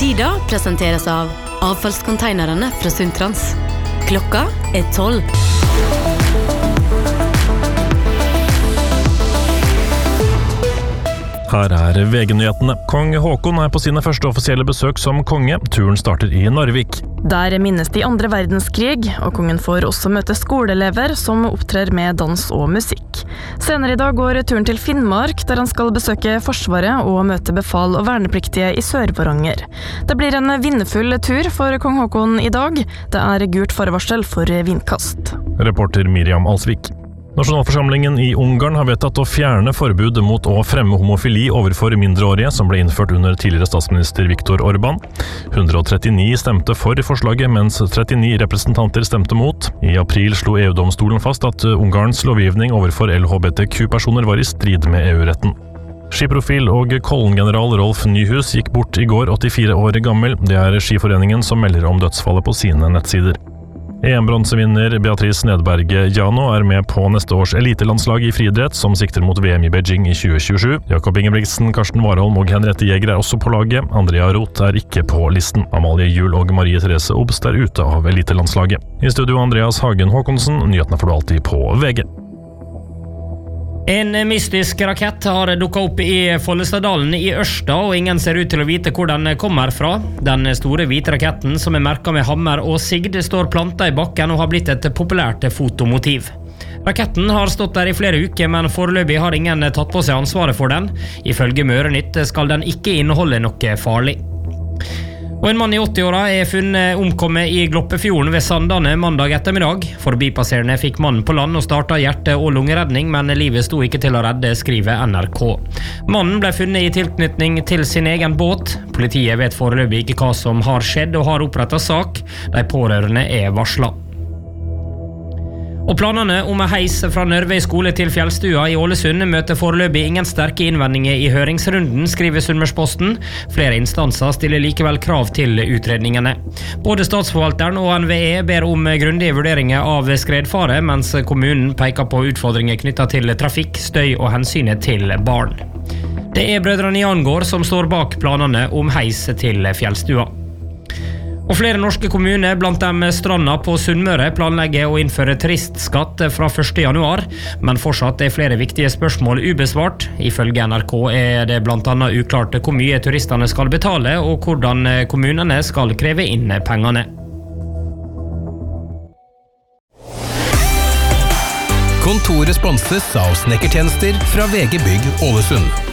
Tida presenteres av avfallskonteinerne fra Sundtrans. Klokka 12. Her VG-nyhetene. Kong Håkon på sine første offisielle besøk som konge. Turen starter I Narvik. Der minnes de andre verdenskrig, og kongen får også møte skoleelever som opptrer med dans og musikk. Senere I dag går turen til Finnmark, der han skal besøke Forsvaret og møte befal og vernepliktige I Sør-Varanger. Det blir en vindfull tur for kong Håkon I dag. Det gult farevarsel for vindkast. Reporter Miriam Alsvik. Nasjonalforsamlingen I Ungarn har vedtatt å fjerne forbud mot å fremme homofili overfor mindreårige som ble innført under tidligere statsminister Viktor Orbán. 139 stemte for forslaget, mens 39 representanter stemte mot. I april slo EU-domstolen fast at Ungarns lovgivning overfor LHBTQ-personer var I strid med EU-retten. Skiprofil og Kollen-general Rolf Nyhus gikk bort I går, 84 år gammel. Det Skiforeningen som melder om dødsfallet på sine nettsider. EM-bronsevinner Beatrice Nedberge Jano med på neste års elitelandslag I friidrett, som sikter mot VM I Beijing I 2027. Jakob Ingebrigtsen, Karsten Warholm og Henriette Jæger også på laget. Andrea Roth ikke på listen. Amalie Juel og Marie Therese Obst ute av elitelandslaget. I studio Andreas Hagen Håkonsen, nyhetene får du alltid på VG. En mystisk rakett har dukket opp I Follestadalen I Ørsta, og ingen ser ut til å vite hvor den kommer fra. Den store hvite raketten, som merket med hammer og sigd, står plantet I bakken og har blitt et populært fotomotiv. Raketten har stått der I flere uker, men foreløpig har ingen tatt på seg ansvaret for den. Ifølge Mørenytt skal den ikke inneholde noe farlig. Og en mann I 80-åra funnet omkommet I Gloppefjorden ved Sandane mandag ettermiddag. Forbipasserende fikk mannen på land og startet hjerte- og lungeredning, men livet sto ikke til å redde, skriver NRK. Mannen ble funnet I tilknytning til sin egen båt. Politiet vet foreløpig ikke hva som har skjedd og har opprettet sak. De pårørende varslet. Og planene om en heis fra Nørve skole til Fjellstua I Ålesund møter foreløpig ingen sterke innvendinger I høringsrunden, skriver Sunnmørsposten. Flere instanser stiller likevel krav til utredningene. Både statsforvalteren og NVE ber om grundige vurderinger av skredfare, mens kommunen peker på utfordringer knyttet til trafikk, støy og hensynet til barn. Det brødrene Jangård som står bak planene om heis til Fjellstua. Og flere norske kommuner, blant dem Stranda på Sunnmøre, planlegger å innføre turistskatt fra 1. januar, men fortsatt flere viktige spørsmål ubesvart. Ifølge NRK det blant annet uklart hvor mye turistene skal betale, og hvordan kommunene skal kreve inn pengene. Kontoret sponses av snekkertjenester fra VG Bygg Ålesund.